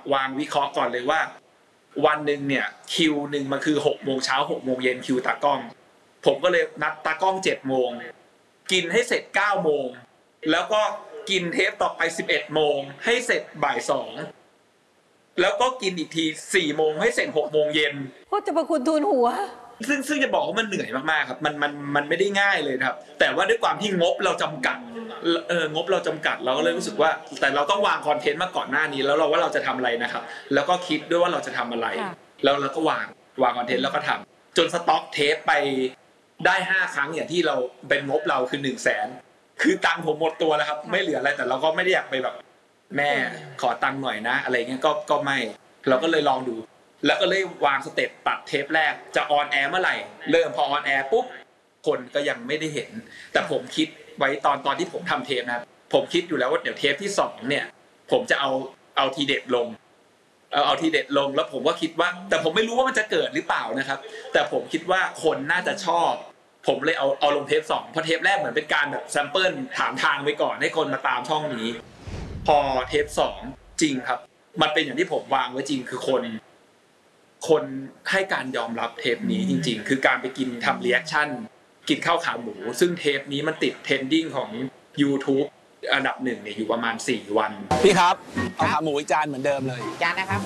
วางวิเคราะห์ก่อนเลยว่าวันนึงเนี่ยคิวนึงมันคือ 6:00 น.6:00 น.คิวตากล้องผมก็เลยนัดตากล้อง 7:00 น.กินให้เสร็จ 9:00 น.แล้วก็กินเทปต่อไป 11:00 น.ให้เสร็จบ่าย 2แล้วก็กินอีกที 4:00 น.ให้เสร็จ 6:00 น. โคตรจะประคุณทูลหัวซึ่งจะบอกว่ามันเหนื่อยมากๆครับมันไม่ได้ง่ายเลยครับแต่ว่าด้วยความที่งบเราจำกัดงบเราจำกัดเราก็เลยรู้สึกว่าแต่เราต้องวางคอนเทนต์มาก่อนหน้านี้แล้วเราว่าเราจะทำอะไรนะครับแล้วก็คิดด้วยว่าเราจะทำอะไรแล้วเราก็วางคอนเทนต์แล้วก็ทำจนสต็อกเทปไปได้5ครั้งอย่างที่เราเป็นงบเราคือ 100,000คือตังค์ผมหมดตัวแล้วครับไม่เหลืออะไรแต่เราก็ไม่ได้อยากไปแบบแม่ขอตังค์หน่อยนะอะไรเงี้ยก็ไม่เราก็เลยลองดูแล้วก็เลยวางสเต็ปตัดเทปแรกจะออนแอร์เมื่อไหร่เริ่มพอออนแอร์ปุ๊บคนก็ยังไม่ได้เห็นแต่ผมคิดไว้ตอนที่ผมทำเทปนะครับผมคิดอยู่แล้วว่าเดี๋ยวเทปที่2เนี่ยผมจะเอาทีเด็ดลงเอาทีเด็ดลงแล้วผมก็คิดว่าแต่ผมไม่รู้ว่ามันจะเกิดหรือเปล่านะครับแต่ผมคิดว่าคนน่าจะชอบผมเลยเอาลงเทป2เพราะเทปแรกเหมือนเป็นการแบบแซมเปิลถามทางไว้ก่อนให้คนมาตามช่องนี้พอเทป2จริงครับมันเป็นอย่างที่ผมวางไว้จริงคือคนให้การยอมรับเทปนี้จริงๆคือการไปกินทำรีแอคชั่นกินข้าวขาหมูซึ่งเทปนี้มันติดเทรนดิ้งของ YouTube อันดับ1เนี่ยอยู่ประมาณ4วันพี่ครับเอาขาหมูอีกจานเหมือนเดิมเลยจานนะครับ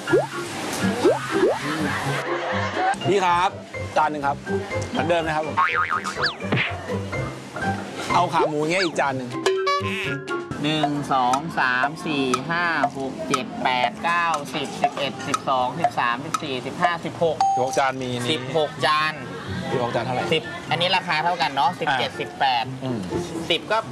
พี่ครับจานนึงครับเหมือนเดิมนะครับผมเอาขาหมูเงี้ยอีกจานนึง 1 2 3 4 5 6 7 8 9 10 11 12 13 14 15 16 จานมีนี่ 16จาน 16จานเท่าไหร่ 10อันนี้ราคาเท่ากันเนาะ17 18 10ก็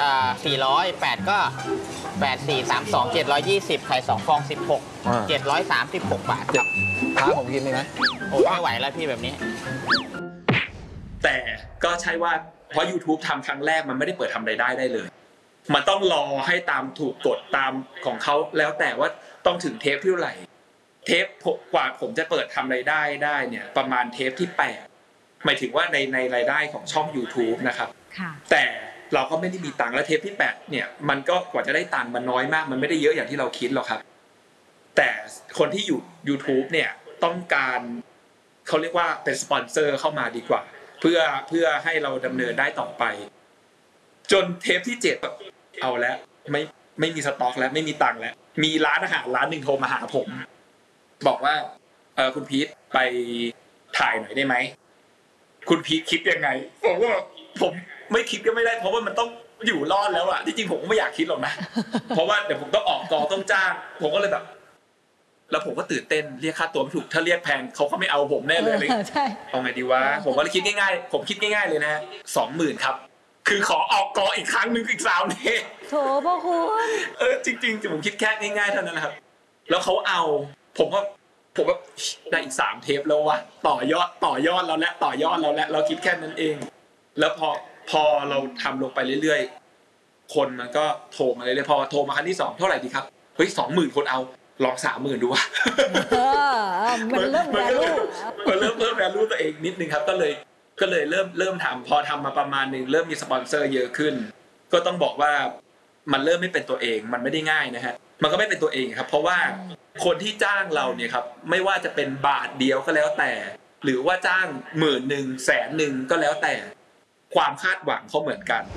400 8ก็8 4 3 2 720ไข่2ฟอง16 736 บาทครับถ้าผมกินได้ไหมโอ้ไม่ไหวแล้วพี่แบบนี้แต่ก็ใช่ว่าเพราะ YouTube ทำครั้งแรกมันไม่ได้เปิดทำรายได้เลยมันต้องรอให้ตามถูกกฎตามของเขาแล้วแต่ว่าต้องถึงเทปที่เท่าไหร่เทปกว่าผมจะเปิดทำรายได้ได้เนี่ยประมาณเทปที่8หมายถึงว่าในรายได้ของช่อง YouTube นะครับแต่เราก็ไม่ได้มีตังค์และเทปที่8เนี่ยมันก็กว่าจะได้ตังค์มันน้อยมากมันไม่ได้เยอะอย่างที่เราคิดหรอกครับแต่คนที่อยู่ YouTube เนี่ยต้องการเขาเรียกว่าเป็นสปอนเซอร์เข้ามาดีกว่าเพื่อให้เราดำเนินได้ต่อไปจนเทปที่7เอาแล้วไม่มีสต็อกแล้วไม่มีตังค์แล้วมีร้านอาหารร้านนึงโทรมาหาผมบอกว่าคุณพีทไปถ่ายหน่อยได้ไหมคุณพีทคิดยังไงผมไม่คิดก็ไม่ได้เพราะว่ามันต้องอยู่รอดแล้วอะที่จริงผมก็ไม่อยากคิดหรอกนะเพราะว่าเดี๋ยวผมต้องออกกองต้องจ้างผมก็เลยแบบแล้วผมก็ตื่นเต้นเรียกค่าตัวไม่ถูกถ้าเรียกแพงเขาก็ไม่เอาผมแน่เลยเอาไงดีวะผมก็เลยคิดง่ายๆผมคิดง่ายๆเลยนะ 20,000 ครับคือขอออกกองอีกครั้งนึงอีก3 เทปโถพ่อคุณจริงๆผมคิดแค่ง่ายๆเท่านั้นนะครับแล้วเขาเอาผมก็ได้อีก3 เทปแล้ววะต่อยอดเราแล้วเราคิดแค่นั้นเองแล้วพอเราทำลงไปเรื่อยๆคนมันก็โทรมาเรื่อยๆพอโทรมาครั้งที่2เท่าไหร่ดีครับเฮ้ย 20,000 คนเอาลอง 30,000 ดูวะมันเริ่มแวลูตัวเองนิดนึงครับก็เลยเริ่มทำพอทำมาประมาณนึงเริ่มมีสปอนเซอร์เยอะขึ้นก็ต้องบอกว่ามันเริ่มไม่เป็นตัวเองมันไม่ได้ง่ายนะฮะมันก็ไม่เป็นตัวเองครับเพราะว่าคนที่จ้างเราเนี่ยครับไม่ว่าจะเป็นบาทเดียวก็แล้วแต่หรือว่าจ้าง10,000 100,000ก็แล้วแต่ความคาดหวังเขาเหมือนกัน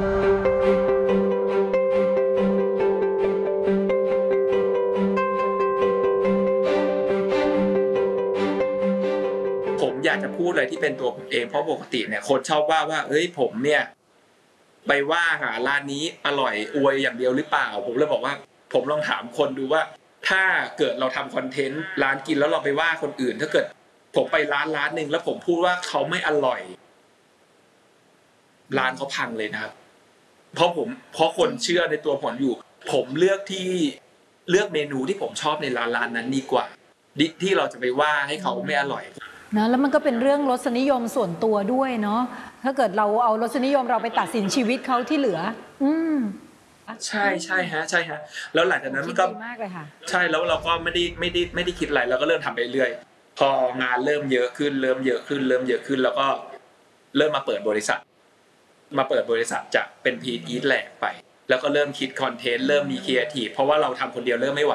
อยากจะพูดอะไรที่เป็นตัวผมเองเพราะปกติเนี่ยคนชอบว่าเฮ้ยผมเนี่ยไปว่าหาร้านนี้อร่อยอวยอย่างเดียวหรือเปล่าผมเลยบอกว่าผมลองถามคนดูว่าถ้าเกิดเราทำคอนเทนต์ร้านกินแล้วเราไปว่าคนอื่นถ้าเกิดผมไปร้านนึงแล้วผมพูดว่าเขาไม่อร่อยร้านเขาพังเลยนะครับเพราะคนเชื่อในตัวผมอยู่ผมเลือกเมนูที่ผมชอบในร้านนั้นดีกว่าที่เราจะไปว่าให้เขาไม่อร่อยนะแล้วมันก็เป็นเรื่องรสนิยมส่วนตัวด้วยเนาะถ้าเกิดเราเอารสนิยมเราไปตัดสินชีวิตเขาที่เหลือใช่ฮะแล้วหลังจากนั้นมันก็มากเลยค่ะใช่แล้วเราก็ไม่ได้คิดอะไรเราก็เริ่มทำไปเรื่อยพองานเริ่มเยอะขึ้นแล้วก็เริ่มมาเปิดบริษัทจะเป็นพีทอีทแหลกไปแล้วก็เริ่มคิดคอนเทนต์เริ่มมีครีเอทีฟเพราะว่าเราทำคนเดียวเริ่มไม่ไหวแล้ว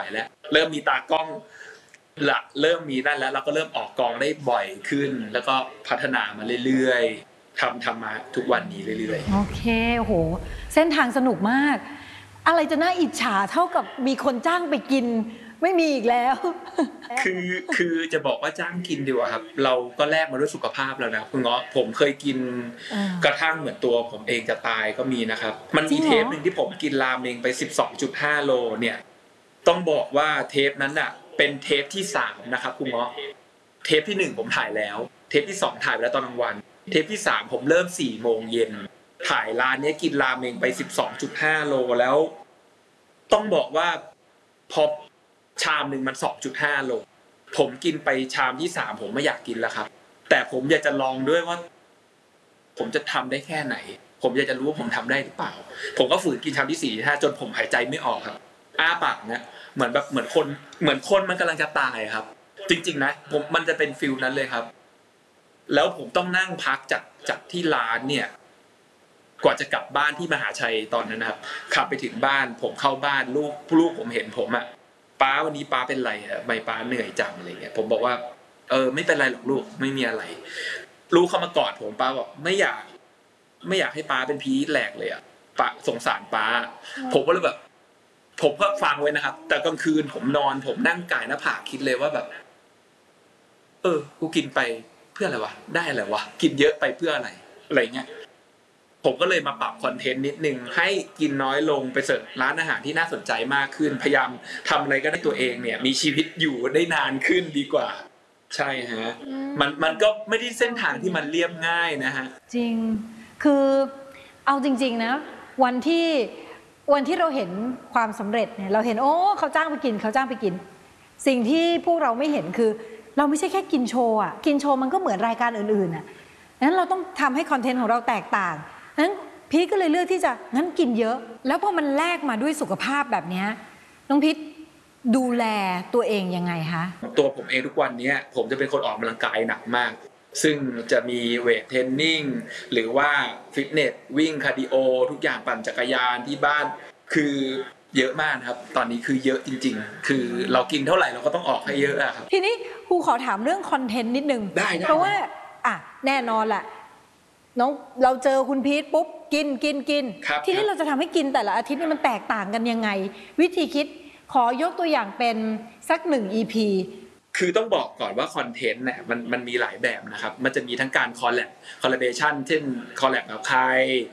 เริ่มมีตากล้องละเริ่มมีนั่นแล้วเราก็เริ่มออกกองได้บ่อยขึ้นแล้วก็พัฒนามาเรื่อยๆทำมาทุกวันนี้เรื่อยๆโอเคโหเส้นทางสนุกมากอะไรจะน่าอิจฉาเท่ากับมีคนจ้างไปกินไม่มีอีกแล้วคือจะบอกว่าจ้างกินดีกว่าครับเราก็แลกมาด้วยสุขภาพแล้วนะคุณเงาะผมเคยกินกระทั่งเหมือนตัวผมเองจะตายก็มีนะครับมันมีเทปนึงที่ผมกินราเมงไป 12.5 โลเนี่ยต้องบอกว่าเทปนั้นน่ะเป็นเทปที่3นะครับคุณเงาะเทปที่1ผมถ่ายแล้วเทปที่2ถ่ายไปแล้วตอนกลางวันเทปที่3ผมเริ่ม 4 โมงเย็นถ่ายร้านนี้กินราเมงไป 12.5 โลแล้วต้องบอกว่าพอชามนึงมัน 2.5 โลผมกินไปชามที่3ผมไม่อยากกินแล้วครับแต่ผมอยากจะลองด้วยว่าผมจะทำได้แค่ไหนผมอยากจะรู้ว่าผมทำได้หรือเปล่าผมก็ฝืนกินชามที่4ที่5จนผมหายใจไม่ออกครับอ้าปากนะเหมือนคนมันกำลังจะตายครับจริงๆนะมันจะเป็นฟิลนั้นเลยครับแล้วผมต้องนั่งพักจากที่ร้านเนี่ยกว่าจะกลับบ้านที่มหาชัยตอนนั้นนะครับขับไปถึงบ้านผมเข้าบ้านลูกผมเห็นผมอ่ะป้าวันนี้ป้าเป็นไรอ่ะไม่ป้าเหนื่อยจังอะไรเงี้ยผมบอกว่าไม่เป็นไรหรอกลูกไม่มีอะไรลูกเข้ามากอดผมป้าบอกไม่อยากให้ป้าเป็นพีแหลกเลยอ่ะป้าสงสารป้าผมก็เลยแบบผมก็ฟังไว้นะครับแต่กลางคืนผมนอนผมนั่งก่ายหน้าผากคิดเลยว่าแบบกูกินไปเพื่ออะไรวะได้อะไรวะกินเยอะไปเพื่ออะไรเงี้ยผมก็เลยมาปรับคอนเทนต์นิดนึงให้กินน้อยลงไปเสิร์ฟร้านอาหารที่น่าสนใจมากขึ้นพยายามทำอะไรก็ได้ตัวเองเนี่ยมีชีวิตอยู่ได้นานขึ้นดีกว่าใช่ฮะมันก็ไม่ได้เส้นทางที่มันเรียบง่ายนะฮะจริงคือเอาจริงๆนะวันที่เราเห็นความสำเร็จเนี่ยเราเห็นเขาจ้างไปกินสิ่งที่พวกเราไม่เห็นคือเราไม่ใช่แค่กินโชว์อ่ะกินโชว์มันก็เหมือนรายการอื่นๆอ่ะนั้นเราต้องทำให้คอนเทนต์ของเราแตกต่างนั้นพีทก็เลยเลือกที่จะงั้นกินเยอะแล้วพอมันแลกมาด้วยสุขภาพแบบนี้น้องพีทดูแลตัวเองยังไงคะตัวผมเองทุกวันนี้ผมจะเป็นคนออกกำลังกายหนักมากซึ่งจะมีเวทเทรนนิ่งหรือว่าฟิตเนสวิ่งคาร์ดิโอทุกอย่างปั่นจักรยานที่บ้านคือเยอะมากครับตอนนี้คือเยอะจริงๆคือเรากินเท่าไหร่เราก็ต้องออกให้เยอะอะครับทีนี้ครูขอถามเรื่องคอนเทนต์นิดนึงเพราะว่าแน่นอนแหละน้องเราเจอคุณพีทปุ๊บกินทีนี้เราจะทำให้กินแต่ละอาทิตย์นี่มันแตกต่างกันยังไงวิธีคิดขอยกตัวอย่างเป็นสัก1 EP คือต้องบอกก่อนว่าคอนเทนต์เนี่ยมันมีหลายแบบนะครับมันจะมีทั้งการคอลลาเบชั่นเช่นคอลแลบกับใคร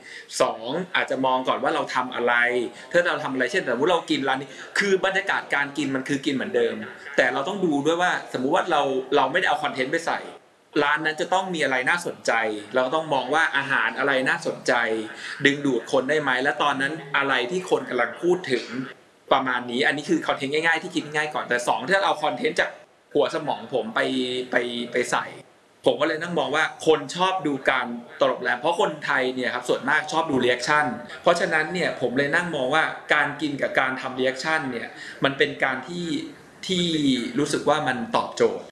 2อาจจะมองก่อนว่าเราทำอะไรถ้าเราทำอะไรเช่นสมมติเรากินร้านนี้คือบรรยากาศการกินมันคือกินเหมือนเดิมแต่เราต้องดูด้วยว่าสมมุติว่าเราไม่ได้เอาคอนเทนต์ไปใส่ร้านนั้นจะต้องมีอะไรน่าสนใจเราก็ต้องมองว่าอาหารอะไรน่าสนใจดึงดูดคนได้ไหมและตอนนั้นอะไรที่คนกำลังพูดถึงประมาณนี้อันนี้คือคอนเทนต์ง่ายๆที่คิดง่ายก่อนแต่2ถ้าเอาคอนเทนต์จากหัวสมองผมไปใส่ผมก็เลยนั่งมองว่าคนชอบดูการตลบแรงเพราะคนไทยเนี่ยครับส่วนมากชอบดูรีแอคชั่นเพราะฉะนั้นเนี่ยผมเลยนั่งมองว่าการกินกับการทำรีแอคชั่นเนี่ยมันเป็นการที่รู้สึกว่ามันตอบโจทย์